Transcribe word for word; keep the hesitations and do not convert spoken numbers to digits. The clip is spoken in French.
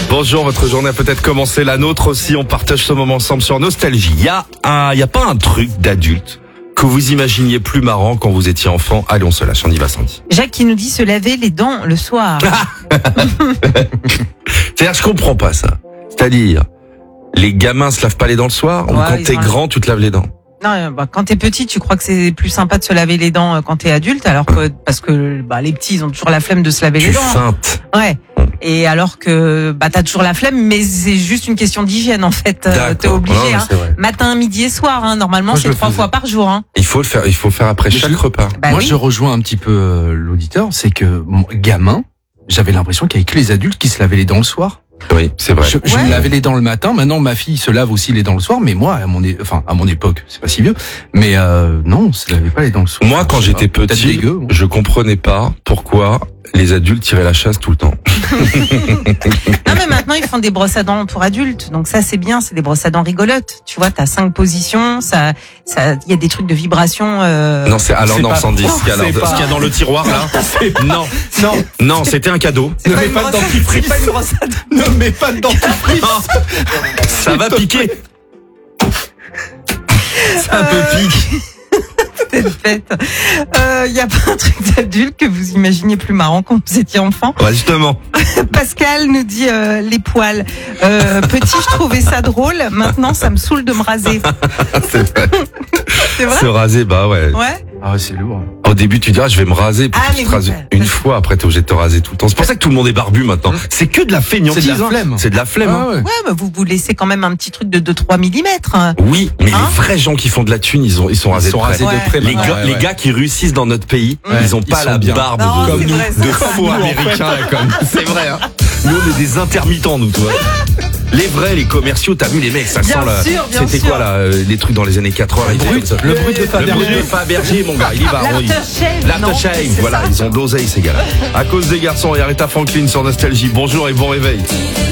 Bonjour, votre journée a peut-être commencé, la nôtre aussi. On partage ce moment ensemble sur Nostalgie. Il y a un, il y a pas un truc d'adulte que vous imaginiez plus marrant quand vous étiez enfant? Allez, on se lâche, on y va, Sandy. Jacques qui nous dit se laver les dents le soir. C'est-à-dire, je comprends pas ça. C'est-à-dire, les gamins se lavent pas les dents le soir, ou Ouais, quand ils t'es ont- grand, tu te laves les dents? Non, bah, quand t'es petit, tu crois que c'est plus sympa de se laver les dents euh, quand t'es adulte, alors que parce que bah, les petits, ils ont toujours la flemme de se laver Tu les dents. feintes. Ouais. Et alors que bah t'as toujours la flemme, mais c'est juste une question d'hygiène en fait. Euh, D'accord. T'es obligé. Non, mais hein. c'est vrai. Matin, midi et soir. Hein. Normalement, Moi, je c'est le trois faisais. fois par jour. Hein. Il faut le faire, il faut faire après Mais chaque je- repas. Bah Moi, oui. je rejoins un petit peu euh, l'auditeur, c'est que mon gamin, j'avais l'impression qu'il y avait que les adultes qui se lavaient les dents le soir. Oui, c'est vrai. Je, je Ouais. me lavais les dents le matin. Maintenant, ma fille se lave aussi les dents le soir, mais moi, à mon, é- enfin, à mon époque, c'est pas si vieux. Mais euh, non, on se lavait pas les dents le soir. Moi, quand Je sais j'étais pas, peut-être petit, dégueu, moi. je comprenais pas pourquoi les adultes tiraient la chasse tout le temps. Non, mais maintenant ils font des brosses à dents pour adultes, donc ça c'est bien. C'est des brosses à dents rigolotes. Tu vois, t'as cinq positions. Ça, ça, il y a des trucs de vibration. Euh... Non, c'est alors C'est non, pas- Sandy, ce qu'il y a, c'est alors, pas- ce qu'il y a dans le tiroir là. Non, Non, non, c'était un cadeau. C'est ne pas mets une pas de brosse à- dentifrice. c'est pas une brosse à dents. ne mets pas de dentifrice. Ça va piquer. Ça peut piquer. Cette fête. Euh, Il y a pas un truc d'adulte que vous imaginiez plus marrant quand vous étiez enfant? Ouais, justement. Pascal nous dit euh, les poils. Euh, petit, je trouvais ça drôle. Maintenant, ça me saoule de me raser. C'est vrai. C'est vrai? Se raser, bah ouais. Ouais. Ah, ouais, c'est lourd. Au début, tu dis, ah, je vais me raser, puis Ah, tu mais te oui, rases bah, une parce- fois, après t'es obligé de te raser tout le temps. C'est pour ça que tout le monde est barbu maintenant. C'est que de la feignantise. C'est de la hein. flemme. C'est de la flemme. Ah, hein. ouais. Ouais, mais vous vous laissez quand même un petit truc de deux trois millimètres. hein. Oui, mais Hein les vrais gens qui font de la thune, ils ont, ils sont rasés Ils sont de près. rasés Ouais. de près. Les, maintenant, gars, ouais, les ouais. gars qui réussissent dans notre pays, Ouais. ils ont Ils pas sont la bien. barbe Non, de, c'est de, vrai, ça. de faux Nous, en fait. américains, là, comme. C'est vrai, hein. Nous, on est des intermittents, nous, tu vois. Les vrais, les commerciaux, t'as vu les mecs, ça Bien sent là. sûr, bien C'était sûr. quoi, là, euh, les trucs dans les années quatre-vingts, là, ils faisaient comme ça. Le brut de Le Fabergé. brut de Fabergé, mon gars, il y va. on y- L'aftershave. non, L'aftershave, c'est voilà, ça. ils ont d'oseille, ces gars-là. À cause des garçons, et Aretha Franklin sur Nostalgie. Bonjour et bon réveil.